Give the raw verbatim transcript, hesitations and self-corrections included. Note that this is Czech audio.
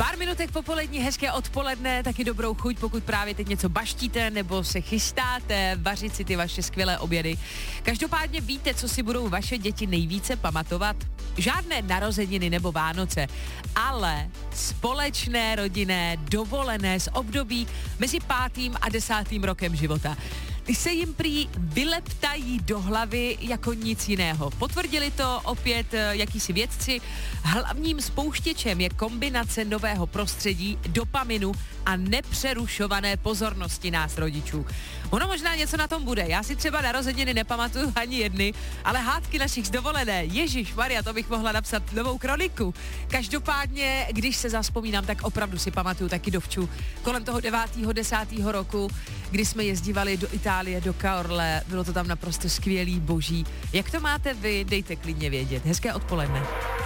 Pár minutek popolední, hezké odpoledne, taky dobrou chuť, pokud právě teď něco baštíte nebo se chystáte vařit si ty vaše skvělé obědy. Každopádně víte, co si budou vaše děti nejvíce pamatovat? Žádné narozeniny nebo Vánoce, ale společné rodinné dovolené z období mezi pátým a desátým rokem života. Ty se jim prý vyleptají do hlavy jako nic jiného. Potvrdili to opět jakýsi vědci. Hlavním spouštěčem je kombinace nového prostředí, dopaminu a nepřerušované pozornosti nás rodičů. Ono možná něco na tom bude. Já si třeba narozeniny nepamatuju ani jedny, ale hádky našich z dovolené. Ježíš Maria, to bych mohla napsat novou kroniku. Každopádně, když se zavzpomínám, tak opravdu si pamatuju taky dovču kolem toho devátého desátého roku, kdy jsme jezdívali do Itálie, do Caorle. Bylo to tam naprosto skvělý, boží. Jak to máte vy? Dejte klidně vědět. Hezké odpoledne.